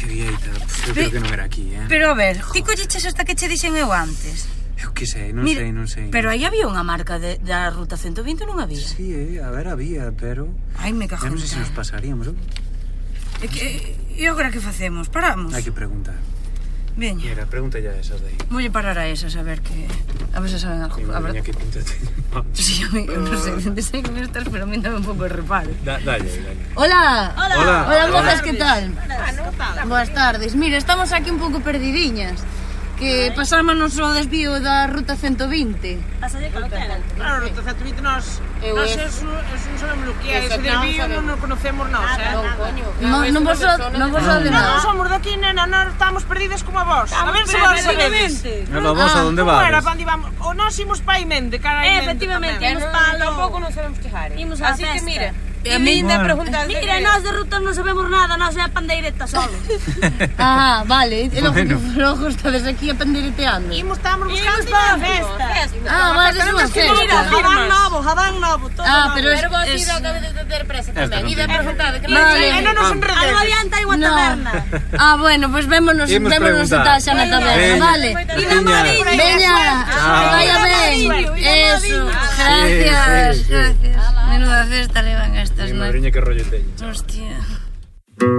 Que dieita, eu creo que non era aquí, Pero a ver, ti colleches hasta que che dixen eu antes. Eu que sei, non sei. Pero aí había unha marca da Ruta 120 non había? Sí, a ver, había, pero... Ai, me cago en non sei se nos pasaríamos, E agora que facemos? Paramos? Hai que preguntar. Veña. Mira, pregunta ya esas de aí. Voulle parar a esas a ver se saben algo. Mi madriña que pinta teño. Sí, eu non sei, sei que me estás, pero a mí dame un pouco de reparo. Dalle. Hola, mozas, que tal? Bueno, Boas tardes. Mira, estamos aquí un pouco perdidiñas, que pasámonos o desvío da Ruta 120. Pasalle calquera. Claro, Ruta 120 nós non sabemos o que é ese desvío, non o conocemos nós, Non vos de nada. Non somos daqui, nena, nós estamos perdidas como a vos. A ver se vos sabedes. Pero vos a onde Como era, vas? pa onde vamos? O nós imos pa Aimende, cara a Aimende. Efectivamente, imos palo. Tampouco non sabemos chegar. Imos á Así festa. que mira, A mí linda pregunta. Mira, nós de rutas non sabemos nada, nós é a pandeireta solo. Vale, e logo estades aquí a pendereteando. Estamos buscando para a festa. Vas de súa Mira, festa. Jadán novo, todo Pero novo. vos ido a ter presa tamén. Ida a preguntar que Vale. non nos Algo enrededes. adianta hai unha taberna. Bueno, pois vémonos Imos e preguntar. tal xa na taberna, vale? Veña, vaya ben. Eso, gracias. Menuda festa levan estas, Mi non? madriña que rollo teño. Hostia.